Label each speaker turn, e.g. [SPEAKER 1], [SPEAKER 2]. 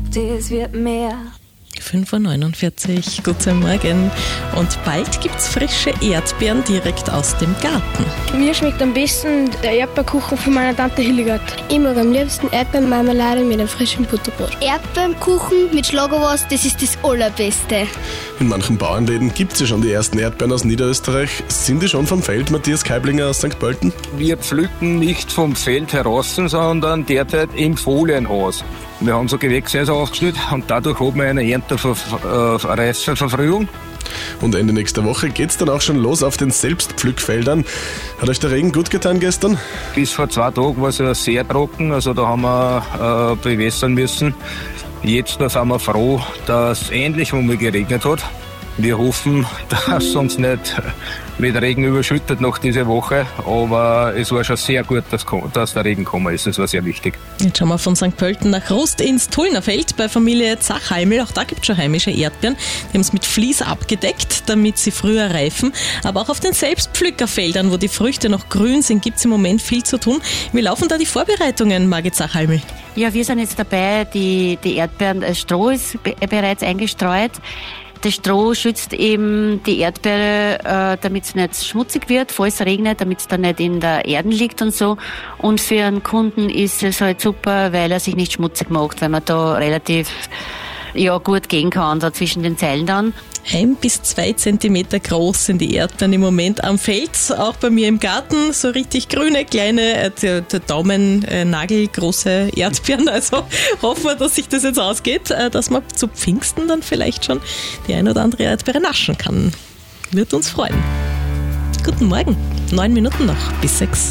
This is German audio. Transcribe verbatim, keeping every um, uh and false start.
[SPEAKER 1] sagte, es wird mehr.
[SPEAKER 2] fünf Uhr neunundvierzig, guten Morgen. Und bald gibt's frische Erdbeeren direkt aus dem Garten.
[SPEAKER 3] Mir schmeckt am besten der Erdbeerkuchen von meiner Tante Hildegard.
[SPEAKER 4] Ich mag am liebsten Erdbeermarmelade mit einem frischen Butterbrot.
[SPEAKER 5] Erdbeerkuchen mit Schlagerwurst, das ist das Allerbeste.
[SPEAKER 6] In manchen Bauernläden gibt es ja schon die ersten Erdbeeren aus Niederösterreich. Sind die schon vom Feld, Matthias Keiblinger aus Sankt Pölten?
[SPEAKER 7] Wir pflücken nicht vom Feld heraus, sondern derzeit im Folienhaus. Wir haben so Gewächshäuser also aufgestellt und dadurch haben wir eine Erntereiferverfrühung.
[SPEAKER 6] Und Ende nächster Woche geht's dann auch schon los auf den Selbstpflückfeldern. Hat euch der Regen gut getan gestern?
[SPEAKER 7] Bis vor zwei Tagen war es ja sehr trocken, also da haben wir äh, bewässern müssen. Jetzt sind wir froh, dass es endlich einmal geregnet hat. Wir hoffen, dass es uns nicht mit Regen überschüttet nach dieser Woche, aber es war schon sehr gut, dass, dass der Regen gekommen ist. Das war sehr wichtig.
[SPEAKER 2] Jetzt schauen wir von Sankt Pölten nach Rust ins Tullnerfeld bei Familie Zachheimel. Auch da gibt es schon heimische Erdbeeren. Die haben es mit Vlies abgedeckt, damit sie früher reifen. Aber auch auf den Selbstpflückerfeldern, wo die Früchte noch grün sind, gibt es im Moment viel zu tun. Wie laufen da die Vorbereitungen, Margit Zachheimel?
[SPEAKER 8] Ja, wir sind jetzt dabei, die, die Erdbeeren, das Stroh ist be- bereits eingestreut. Das Stroh schützt eben die Erdbeere, äh, damit es nicht schmutzig wird, falls es regnet, damit es dann nicht in der Erde liegt und so. Und für einen Kunden ist es halt super, weil er sich nicht schmutzig macht, weil man da relativ ja, gut gehen kann, da zwischen den Zeilen dann.
[SPEAKER 2] Ein bis zwei Zentimeter groß sind die Erdbeeren im Moment am Feld, auch bei mir im Garten, so richtig grüne, kleine, äh, der, der Daumennagel große Erdbeeren, also hoffen wir, dass sich das jetzt ausgeht, äh, dass man zu Pfingsten dann vielleicht schon die ein oder andere Erdbeere naschen kann. Wird uns freuen. Guten Morgen, neun Minuten noch bis sechs.